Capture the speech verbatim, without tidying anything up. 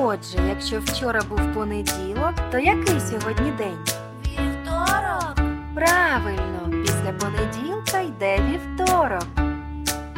Отже, якщо вчора був понеділок, то який сьогодні день? Вівторок. Правильно, після понеділка йде вівторок.